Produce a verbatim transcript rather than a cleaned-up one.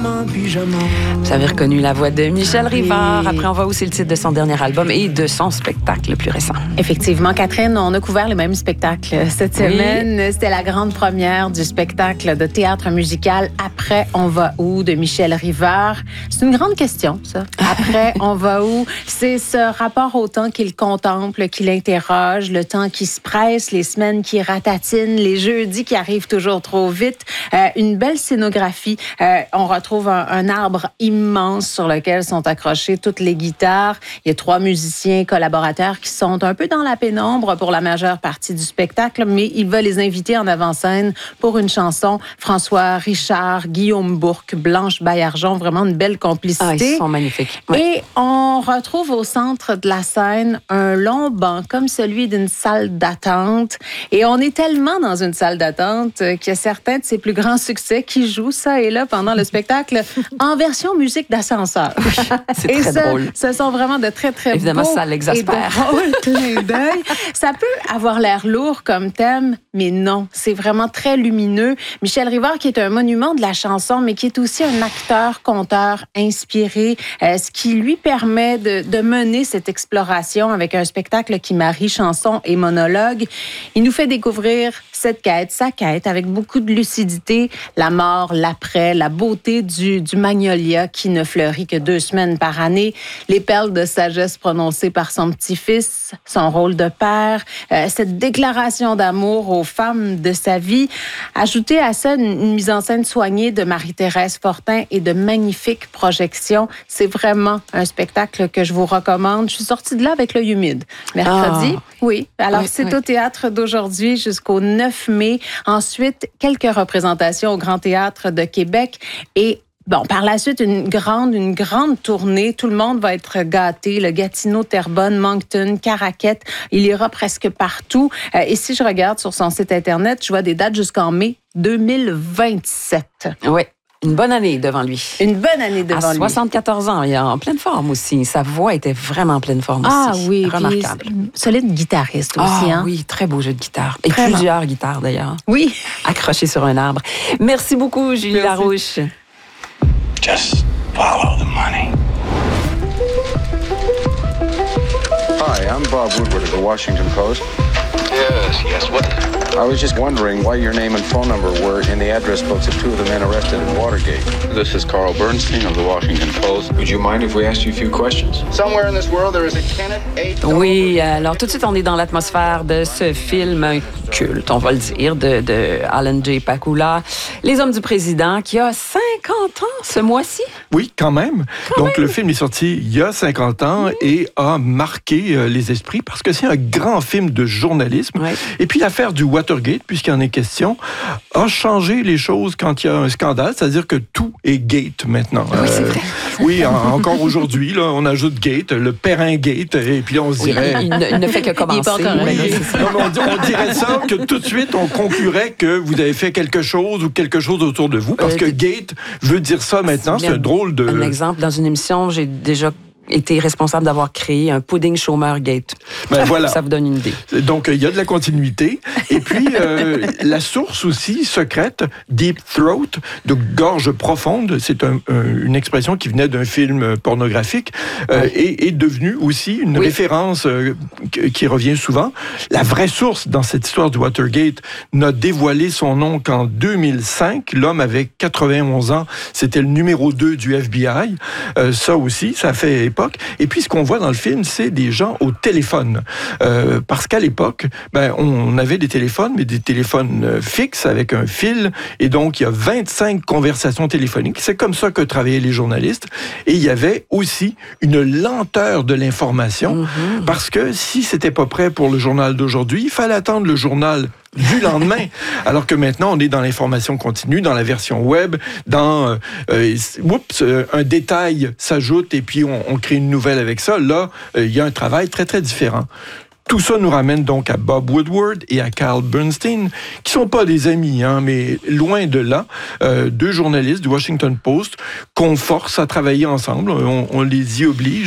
en pyjama. Vous avez reconnu la voix de Michel Rivard. Après, on voit aussi le titre de son dernier album et de son spectacle le plus récent. Effectivement, Catherine, on a couvert les mêmes spectacles cette Oui. semaine. C'était la grande première du spectacle de théâtre musical Après, on va où de Michel Rivard. C'est une grande question, ça. Après, on va où? C'est ce rapport au temps qu'il contemple, qu'il interroge, le temps qui se presse, les semaines qui ratatinent, les jeudis qui arrivent toujours trop vite. Euh, une belle scénographie. Euh, on retrouve un, un arbre immense sur lequel sont accrochées toutes les guitares. Il y a trois musiciens collaborateurs qui sont un peu dans la pénombre pour la majeure partie du spectacle, mais il va les inviter en avant-scène pour une chanson. François Richard, Guillaume Bourque, Blanche Baillargeon, vraiment une belle complicité. Ah, ils sont magnifiques. Oui. Et on retrouve au centre de la scène un long banc comme celui d'une salle d'attente. Et on est tellement dans une salle d'attente qu'il y a certains de ses plus grands succès qui jouent ça et là pendant le spectacle en version musique d'ascenseur. C'est et très ça, drôle. Ce sont vraiment de très, très Évidemment, beaux ça l'exaspère. et drôles clins d'œil. Ça peut avoir l'air lourd comme thème, mais non, c'est vraiment très lumineux. Michel Rivard, qui est un monument de la chanson, mais qui est aussi un acteur, conteur, inspiré, euh, ce qui lui permet de, de mener cette exploration avec un spectacle qui marie chanson et monologue. Il nous fait découvrir cette quête, sa quête, avec beaucoup de lucidité, la mort, l'après, la beauté du, du magnolia qui ne fleurit que deux semaines par année, les perles de sagesse prononcées par son petit-fils, son rôle de père, euh, cette déclaration d'amour aux femmes de sa vie. Ajoutez à ça une, une mise en scène soignée de Marie-Thérèse Fortin et de magnifiques projections. C'est vraiment un spectacle que je vous recommande. Je suis sortie de là avec l'œil humide. Mercredi, Ah. oui. Alors, Oui, c'est oui. au théâtre d'aujourd'hui jusqu'au neuf mai. Ensuite, quelques représentations au Grand Théâtre de Québec et bon, par la suite, une grande, une grande tournée. Tout le monde va être gâté. Le Gatineau, Terrebonne, Moncton, Caraquette. Il ira presque partout. Euh, et si je regarde sur son site Internet, je vois des dates jusqu'en mai deux mille vingt-sept. Oui. Une bonne année devant lui. Une bonne année devant à lui. soixante-quatorze ans, il est en pleine forme aussi. Sa voix était vraiment en pleine forme Ah aussi. oui, Remarquable. puis solide guitariste aussi. Ah hein? oui, très beau jeu de guitare. Et Vraiment. plusieurs guitares d'ailleurs. Oui. Accrochées sur un arbre. Merci beaucoup, Julie Merci. Larouche. Just follow the money. Hi, I'm Bob Woodward of the Washington Post. Yes, yes, what? I was just wondering why your name and phone number were in the address books of two of the men arrested at Watergate. This is Carl Bernstein of the Washington Post. Would you mind if we asked you a few questions? Somewhere in this world there is a Kenneth A. Oui, alors tout de suite, on est dans l'atmosphère de ce film un culte, on va le dire, de, de Alan J. Pakula, Les Hommes du Président, qui a cinquante ans ce mois-ci. Oui, quand même. Quand Donc, même. le film est sorti il y a cinquante ans et a marqué euh, les esprits parce que c'est un grand film de journalisme. Ouais. Et puis, l'affaire du Watergate, puisqu'il en est question, a changé les choses quand il y a un scandale, c'est-à-dire que tout est gate maintenant. Oui, c'est vrai. Oui, en- encore aujourd'hui, là, on ajoute gate, le perrin gate, et puis là, on se Oui, dirait... il, ne, il ne fait que commencer. Il est pas encore mais là, Oui. c'est ça. Non, mais on, di- on dirait ça que tout de suite, on conclurait que vous avez fait quelque chose ou quelque chose autour de vous, parce Euh, que gate veut dire ça maintenant. C'est un drôle de... Un exemple, dans une émission, j'ai déjà été responsable d'avoir créé un pudding chômeur gate. Ben voilà. Ça vous donne une idée. Donc, il y a de la continuité. Et puis, euh, la source aussi secrète, Deep Throat, de gorge profonde, c'est un, un, une expression qui venait d'un film pornographique, euh, et est devenue aussi une Oui. référence euh, qui revient souvent. La vraie source dans cette histoire du Watergate n'a dévoilé son nom qu'en deux mille cinq. L'homme avait quatre-vingt-onze ans. C'était le numéro deux du F B I. Euh, ça aussi, ça fait époque. Et puis, ce qu'on voit dans le film, c'est des gens au téléphone. Euh, parce qu'à l'époque, ben, on avait des téléphones, mais des téléphones euh, fixes avec un fil. Et donc, il y a vingt-cinq conversations téléphoniques. C'est comme ça que travaillaient les journalistes. Et il y avait aussi une lenteur de l'information. Mm-hmm. Parce que si c'était pas prêt pour le journal d'aujourd'hui, il fallait attendre le journal du lendemain. Alors que maintenant, on est dans l'information continue, dans la version web, dans euh, euh, oups, euh, un détail s'ajoute et puis on, on crée une nouvelle avec ça. Là, euh, il y a un travail très, très différent. Tout ça nous ramène donc à Bob Woodward et à Carl Bernstein, qui sont pas des amis, hein, mais loin de là, euh, deux journalistes du Washington Post qu'on force à travailler ensemble, on, on les y oblige.